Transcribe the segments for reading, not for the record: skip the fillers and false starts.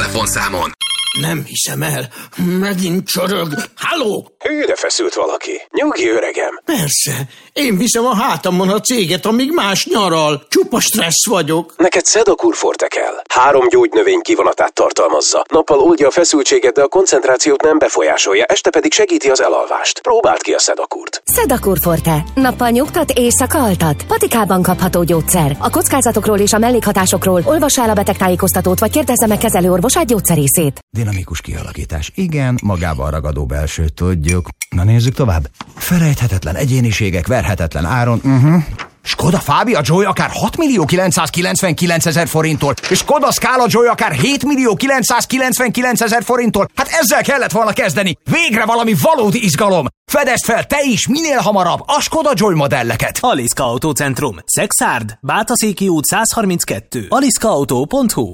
telefonszámon. Nem hiszem el. Megint csorog. Halló? Hűre feszült valaki. Nyugi, öregem. Persze. Én viszem a hátamon a céget, amíg más nyaral. Csupa stressz vagyok. Neked Sedakur Forte kell. 3 gyógynövény kivonatát tartalmazza. Nappal oldja a feszültséget, de a koncentrációt nem befolyásolja, este pedig segíti az elalvást. Próbáld ki a Sedakurt. Sedakur Forte. Nappal nyugtat, éjszaka altat. Patikában kapható gyógyszer. A kockázatokról és a mellékhatásokról olvassa el a betegtájékoztatót, vagy kérdezze meg kezelőorvosát, gyógyszerészét. Dinamikus kialakítás. Igen, magával ragadó belső, tudjuk. Na nézzük tovább. Felejthetetlen egyéniségek, verhetetlen áron. Skoda Fabia Joy akár 6.999.000 forinttól, és Skoda Scala Joy akár 7.999.000 forinttól. Hát ezzel kellett volna kezdeni. Végre valami valódi izgalom. Fedezd fel te is minél hamarabb a Skoda Joy modelleket. Aliszka Autócentrum. Szexárd, Bátaszéki út 132. aliszkaautó.hu.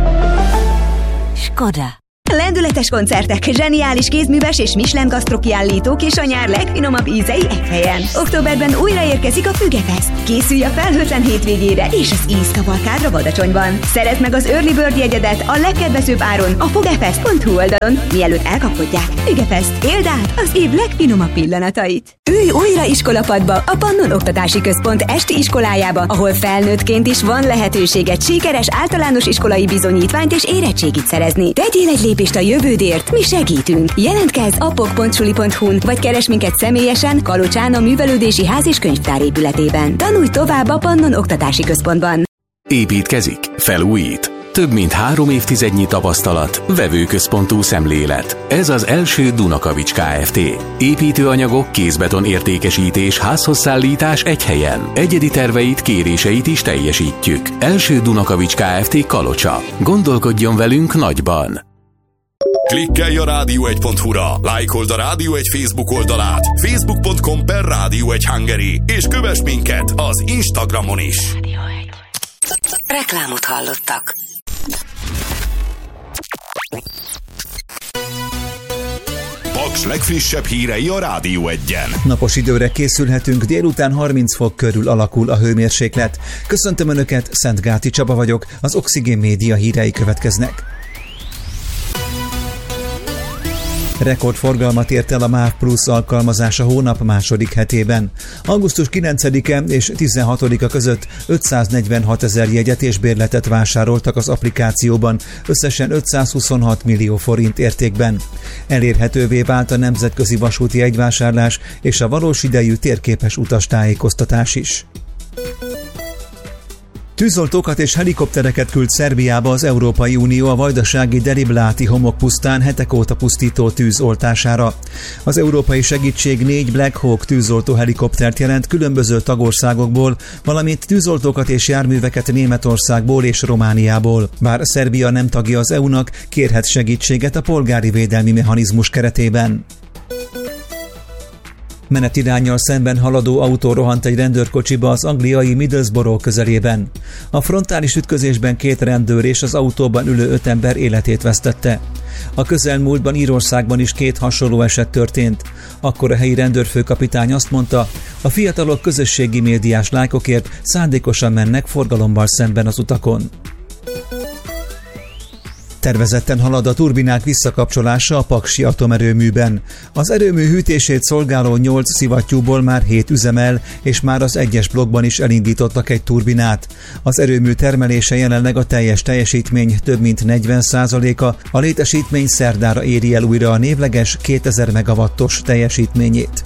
Skoda. Lendületes koncertek, zseniális kézműves és Michelin gasztrokiállítók és a nyár legfinomabb ízei egy helyen. Októberben újraérkezik a Fügefest. Készülj a felhőtlen hétvégére és az ízkavalkádra Badacsonyban. Szerezd meg az Early Bird jegyedet a legkedvezőbb áron a fugefest.hu oldalon, mielőtt elkapkodják. Fügefest, éld át az év legfinomabb pillanatait. Ülj újra iskolapadba a Pannon Oktatási Központ esti iskolájába, ahol felnőttként is van lehetőséged sikeres általános iskolai bizonyítványt és érettségit szerezni. Tegyél egy lépést a jövődért, mi segítünk. Jelentkezz a pok.suli.hu-n, vagy keres minket személyesen Kalocsán a Művelődési Ház és Könyvtár épületében. Tanulj tovább a Pannon Oktatási Központban. Építkezik, felújít. Több mint 3 évtizednyi tapasztalat, vevőközpontú szemlélet. Ez az első Dunakavics Kft. Építőanyagok, kézbeton értékesítés, házhozszállítás egy helyen. Egyedi terveit, kéréseit is teljesítjük. Első Dunakavics Kft. Kalocsa. Gondolkodjon velünk nagyban. Klikkelj a rádió1.hu-ra, lájkold a Rádió 1 Facebook oldalát, facebook.com/Rádió1 Hungary, és kövess minket az Instagramon is. Reklámot hallottak. Paks legfrissebb hírei a Rádió 1-en. Napos időre készülhetünk, délután 30 fok körül alakul a hőmérséklet. Köszöntöm Önöket, Szentgáti Csaba vagyok, az Oxigén Média hírei következnek. Rekordforgalmat ért el a MÁV Plus alkalmazása hónap második hetében. Augusztus 9-e és 16-a között 546 000 jegyet és bérletet vásároltak az applikációban, összesen 526 millió forint értékben. Elérhetővé vált a nemzetközi vasúti jegyvásárlás és a valós idejű térképes utastájékoztatás is. Tűzoltókat és helikoptereket küld Szerbiába az Európai Unió a vajdasági Deribláti homokpusztán hetek óta pusztító tűz oltására. Az európai segítség 4 Black Hawk tűzoltó helikoptert jelent különböző tagországokból, valamint tűzoltókat és járműveket Németországból és Romániából. Bár Szerbia nem tagja az EU-nak, kérhet segítséget a polgári védelmi mechanizmus keretében. Menetiránnyal szemben haladó autó rohant egy rendőrkocsiba az angliai Middlesbrough közelében. A frontális ütközésben 2 rendőr és az autóban ülő 5 ember életét vesztette. A közelmúltban Írországban is 2 hasonló eset történt. Akkor a helyi rendőrfőkapitány azt mondta, a fiatalok közösségi médiás lájkokért szándékosan mennek forgalommal szemben az utakon. Tervezetten halad a turbinák visszakapcsolása a Paksi atomerőműben. Az erőmű hűtését szolgáló 8 szivattyúból már 7 üzemel, és már az 1-es blokkban is elindítottak egy turbinát. Az erőmű termelése jelenleg a teljes teljesítmény több mint 40%-a, a létesítmény szerdára éri el újra a névleges 2000 megawattos teljesítményét.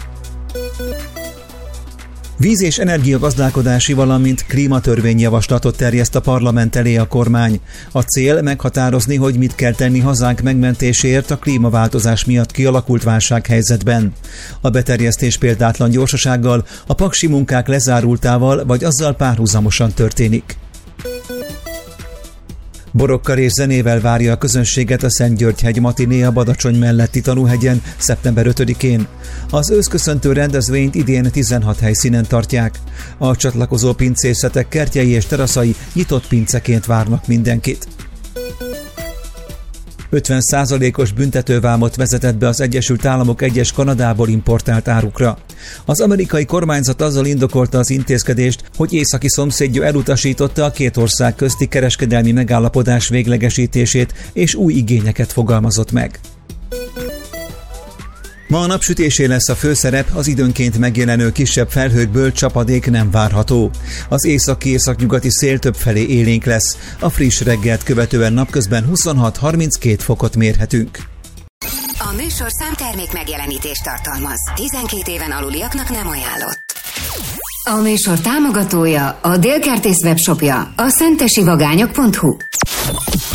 Víz- és energiagazdálkodási, valamint klímatörvényjavaslatot terjeszt a parlament elé a kormány. A cél meghatározni, hogy mit kell tenni hazánk megmentéséért a klímaváltozás miatt kialakult válsághelyzetben. A beterjesztés példátlan gyorsasággal, a paksi munkák lezárultával vagy azzal párhuzamosan történik. Borokkal és zenével várja a közönséget a Szentgyörgy-hegy matiné a Badacsony melletti Tanúhegyen szeptember 5-én. Az őszköszöntő rendezvényt idén 16 helyszínen tartják. A csatlakozó pincészetek kertjei és teraszai nyitott pinceként várnak mindenkit. 50%-os büntetővámot vezetett be az Egyesült Államok egyes Kanadából importált árukra. Az amerikai kormányzat azzal indokolta az intézkedést, hogy északi szomszédja elutasította a két ország közti kereskedelmi megállapodás véglegesítését, és új igényeket fogalmazott meg. Ma a napsütésé lesz a főszerep, az időnként megjelenő kisebb felhőkből csapadék nem várható. Az északi-északnyugati szél többfelé élénk lesz, a friss reggelt követően napközben 26-32 fokot mérhetünk. A műsorszám termék megjelenítést tartalmaz. 12 éven aluliaknak nem ajánlott. A műsor támogatója, a Dél-Kertész webshopja, a szentesivagányok.hu.